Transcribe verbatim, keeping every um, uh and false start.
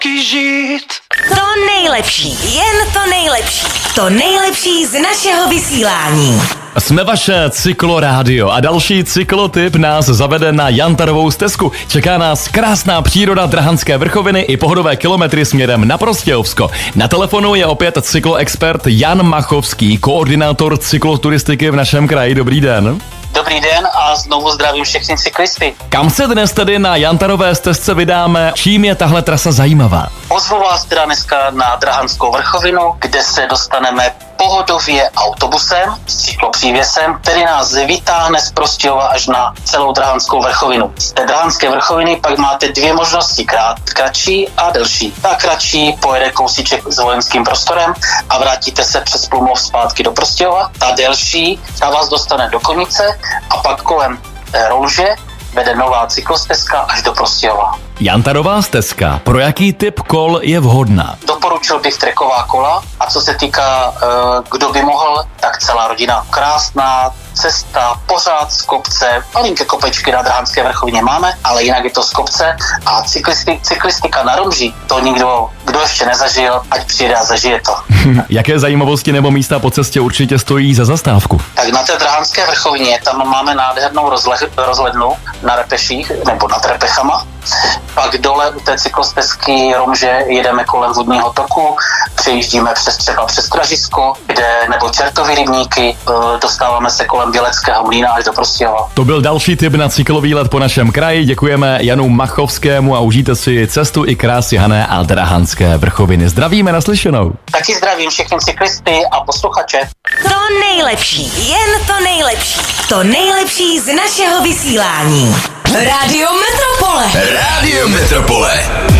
taky žít. To nejlepší, jen to nejlepší. To nejlepší z našeho vysílání. Jsme vaše cyklorádio a další cyklotip nás zavede na Jantarovou stezku. Čeká nás krásná příroda, Drahanské vrchoviny i pohodové kilometry směrem na Prostějovsko. Na telefonu je opět cykloexpert Jan Machovský, koordinátor cykloturistiky v našem kraji. Dobrý den. Dobrý den a znovu zdravím všechny cyklisty. Kam se dnes tedy na Jantarové stezce vydáme? Čím je tahle trasa zajímavá? Pozvu vás teda dneska na Drahanskou vrchovinu, kde se dostaneme pohodově autobusem s cyklopřívěsem, který nás vytáhne z Prostějova až na celou Drahanskou vrchovinu. Z té Drahanské vrchoviny pak máte dvě možnosti, krát, kratší a delší. Ta kratší pojede kousíček s vojenským prostorem a vrátíte se přes Plumov zpátky do Prostějova. Ta delší, ta vás dostane do Konice a pak kolem Rolže vede nová cyklostezka až do Prostějova. Jantarová stezka, pro jaký typ kol je vhodná? Doporučil bych treková kola a co se týká, kdo by mohl, tak celá rodina. Krásná cesta, pořád z kopce, malinké kopečky na Drahanské vrchovině máme, ale jinak je to z kopce a cyklisti, cyklistika na Romži, to nikdo, kdo ještě nezažil, ať přijde a zažije to. Jaké zajímavosti nebo místa po cestě určitě stojí za zastávku? Tak na té Drahanské vrchovině, tam máme nádhernou rozle, rozhlednu na Repeších, nebo nad Repechama. Pak dole u té cyklostezky Romže jedeme kolem vodního toku, přejíždíme přes třeba přes Kražisko, kde nebo Čertovy rybníky, dostáváme se kolem Běleckého mlýna až do Prostějova. To byl další tip na cyklovýlet po našem kraji. Děkujeme Janu Machovskému a užijte si cestu i krásy Hané a Drahanské vrchoviny. Zdravíme, naslyšenou. Taky zdravím všechny cyklisty a posluchače. To nejlepší, jen to nejlepší. To nejlepší z našeho vysílání. Rádio Metropole. Rádio Metropole.